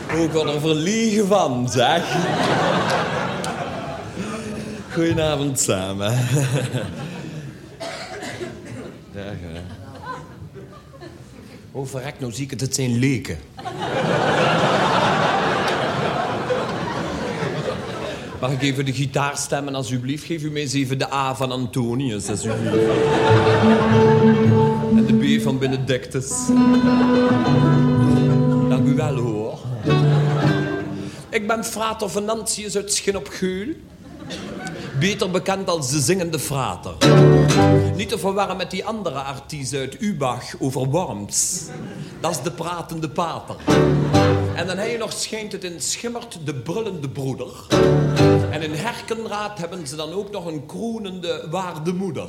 Ook wat er verliegen van, zeg. Goedenavond samen. Dag, hè. Oh, verrek, nou zie ik het, het zijn leken. Mag ik even de gitaar stemmen, alsjeblieft? Geef u mij eens even de A van Antonius, alsjeblieft. En de B van Benedictus. Dank u wel, hoor. Ik ben frater Venantius uit Schin op Geul. Beter bekend als de zingende frater. Niet te verwarren met die andere artiest uit Ubach over Worms. Dat is de pratende pater. En dan heb je nog, schijnt het in Schimmert, de brullende broeder. En in Herkenraad hebben ze dan ook nog een kroonende waardemoeder.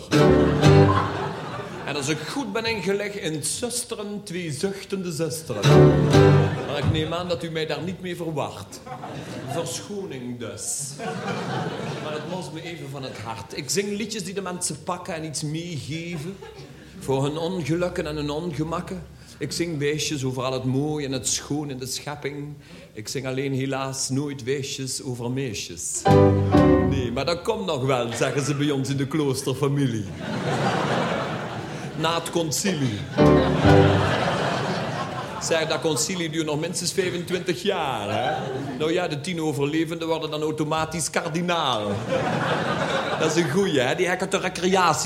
En als ik goed ben ingelegd in zusteren, 2 zuchtende zusteren. Maar ik neem aan dat u mij daar niet mee verwacht. Verschoning dus. Maar het moest me even van het hart. Ik zing liedjes die de mensen pakken en iets meegeven. Voor hun ongelukken en hun ongemakken. Ik zing weesjes over al het mooie en het schoon in de schepping. Ik zing alleen helaas nooit weesjes over meisjes. Nee, maar dat komt nog wel, zeggen ze bij ons in de kloosterfamilie. Na het concilie. Zeg, dat concilie duurt nog minstens 25 jaar, hè? Nou ja, de 10 overlevenden worden dan automatisch kardinaal. Dat is een goeie, hè? Die hekken de recreatie.